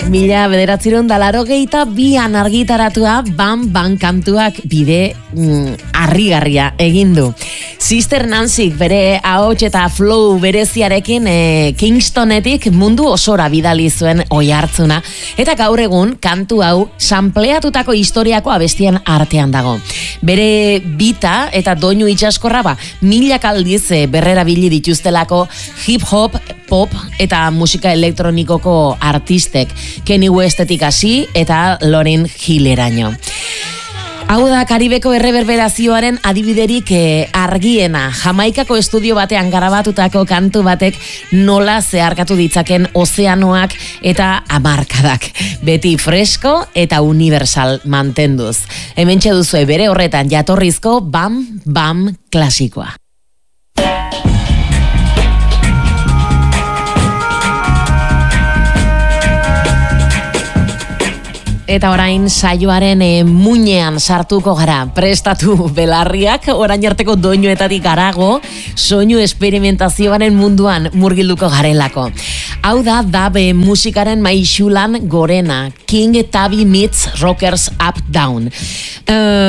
1982an argitaratua Bam Bam kantuak bide harrigarria egin du. Sister Nancy bere ahots eta flow bereziarekin Kingstonetik mundu osora bidali zuen oihartzuna, eta gaur egun kantu hau sampleatutako historiako abestien artean dago. Bere bita eta doinu itsaskorra milaka aldiz berrerabili dituztelako hip hop, pop eta musika elektronikoko artistek, Kanye Westetik hasi eta Lauryn Hilleraino. Hau da Karibeko erreberberazioaren adibiderik argiena. Jamaikako estudio batean garabatutako kantu batek nola zeharkatu ditzaken ozeanoak eta hamarkadak. Beti fresko eta universal mantenduz. Hementxe duzue bere horretan jatorrizko Bam Bam klasikoa. Eta orain saioaren muinean sartuko gara, prestatu belarriak, orain arteko doinuetatik garago, soinu esperimentazioaren munduan murgilduko garelako. Hau da dub musikaren maisulan gorena, King Tabby meets Rockers Up Down.